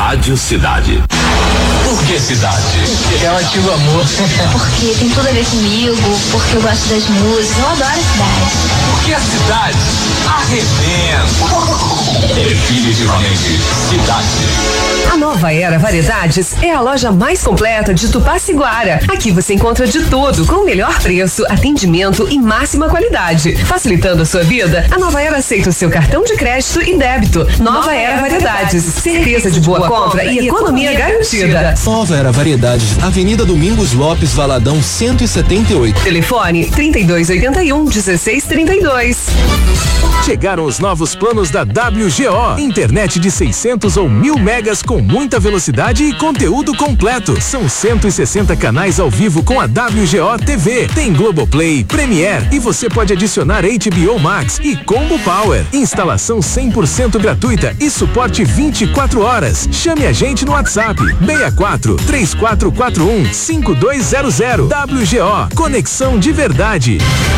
Rádio Cidade. Por que Cidade? Porque é um antigo amor. Porque tem tudo a ver comigo, porque eu gosto das músicas, eu adoro a cidade. Porque a cidade arrebenta. Definitivamente Cidade. A Nova Era Variedades é a loja mais completa de Tupaciguara. Aqui você encontra de tudo com o melhor preço, atendimento e máxima qualidade. Facilitando a sua vida, a Nova Era aceita o seu cartão de crédito e débito. Nova Era Variedades, certeza de boa compra e economia garantida. Nova Era Variedades, Avenida Domingos Lopes, Valadão 178. Telefone 3281-1632. Chegaram os novos planos da WGO. Internet de 600 ou 1000 megas com muita velocidade e conteúdo completo. São 160 canais ao vivo com a WGO TV. Tem Globoplay, Premiere e você pode adicionar HBO Max e Combo Power. Instalação 100% gratuita e suporte 24 horas. Chame a gente no WhatsApp 64 3441 5200. WGO, conexão de verdade.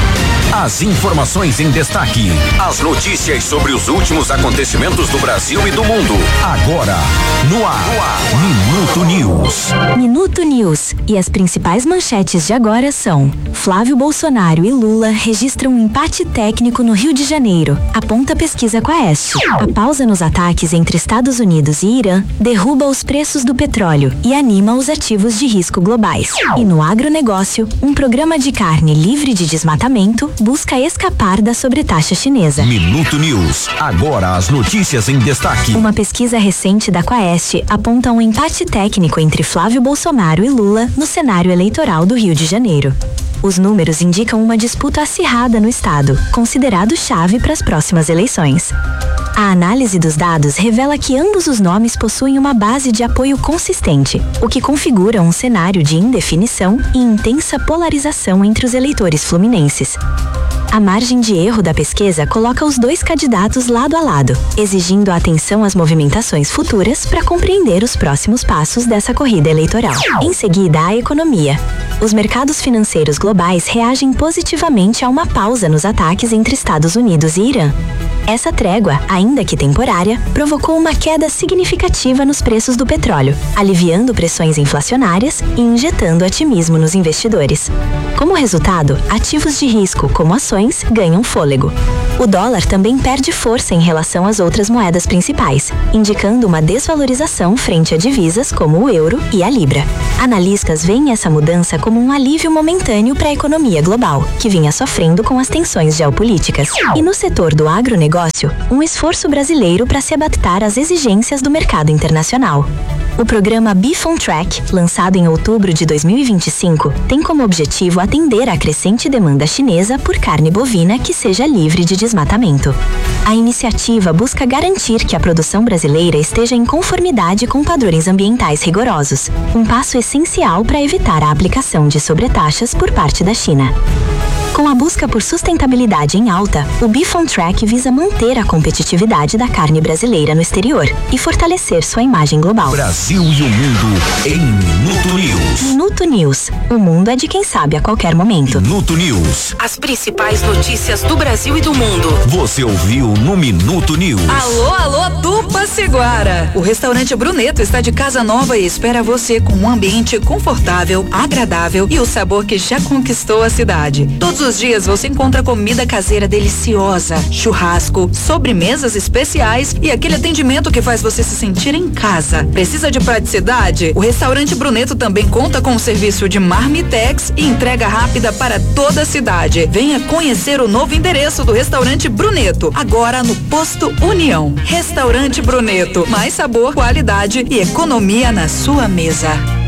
As informações em destaque. As notícias sobre os últimos acontecimentos do Brasil e do mundo. Agora, no ar. Minuto News. Minuto News. E as principais manchetes de agora são: Flávio Bolsonaro e Lula registram um empate técnico no Rio de Janeiro, aponta pesquisa Quaest. A pausa nos ataques entre Estados Unidos e Irã derruba os preços do petróleo e anima os ativos de risco globais. E no agronegócio, um programa de carne livre de desmatamento busca escapar da sobretaxa chinesa. Minuto News. Agora as notícias em destaque. Uma pesquisa recente da Quaest aponta um empate técnico entre Flávio Bolsonaro e Lula no cenário eleitoral do Rio de Janeiro. Os números indicam uma disputa acirrada no estado, considerado chave para as próximas eleições. A análise dos dados revela que ambos os nomes possuem uma base de apoio consistente, o que configura um cenário de indefinição e intensa polarização entre os eleitores fluminenses. A margem de erro da pesquisa coloca os dois candidatos lado a lado, exigindo atenção às movimentações futuras para compreender os próximos passos dessa corrida eleitoral. Em seguida, a economia. Os mercados financeiros globais reagem positivamente a uma pausa nos ataques entre Estados Unidos e Irã. Essa trégua, ainda que temporária, provocou uma queda significativa nos preços do petróleo, aliviando pressões inflacionárias e injetando otimismo nos investidores. Como resultado, ativos de risco, como ações, ganham fôlego. O dólar também perde força em relação às outras moedas principais, indicando uma desvalorização frente a divisas como o euro e a libra. Analistas veem essa mudança como um alívio momentâneo para a economia global, que vinha sofrendo com as tensões geopolíticas. E no setor do agronegócio, um esforço brasileiro para se adaptar às exigências do mercado internacional. O programa Beef on Track, lançado em outubro de 2025, tem como objetivo atender à crescente demanda chinesa por carne bovina que seja livre de desmatamento. A iniciativa busca garantir que a produção brasileira esteja em conformidade com padrões ambientais rigorosos, um passo essencial para evitar a aplicação de sobretaxas por parte da China. Com a busca por sustentabilidade em alta, o Beef on Track visa manter a competitividade da carne brasileira no exterior e fortalecer sua imagem global. Brasil e o mundo em Minuto News. Minuto News. O mundo é de quem sabe a qualquer momento. Minuto News. As principais notícias do Brasil e do mundo. Você ouviu no Minuto News. Alô, Tupaciguara. O restaurante Bruneto está de casa nova e espera você com um ambiente confortável, agradável e o sabor que já conquistou a cidade. Todos os dias você encontra comida caseira deliciosa, churrasco, sobremesas especiais e aquele atendimento que faz você se sentir em casa. Precisa de praticidade? O restaurante Bruneto também conta com o serviço de Marmitex e entrega rápida para toda a cidade. Venha conhecer o novo endereço do restaurante Bruneto, agora no Posto União. Restaurante Bruneto, mais sabor, qualidade e economia na sua mesa.